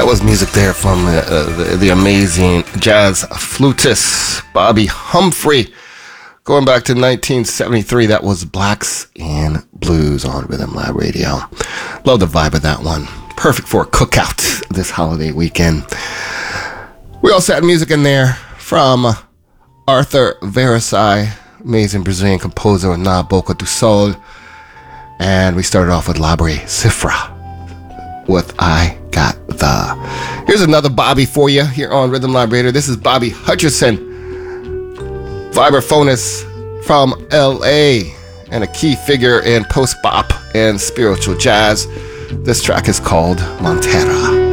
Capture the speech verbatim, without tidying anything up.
That was music there from uh, the, the amazing jazz flutist Bobby Humphrey. Going back to nineteen seventy-three, that was Blacks and Blues on Rhythm Lab Radio. Love the vibe of that one. Perfect for a cookout this holiday weekend. We also had music in there from Arthur Versailles, amazing Brazilian composer Na Boca do Sol. And we started off with Labre Cifra with I Got The. Here's another Bobby for you here on Rhythm Lab Radio. This is Bobby Hutcherson, vibraphonist from L A and a key figure in post-bop and spiritual jazz. This track is called Montera.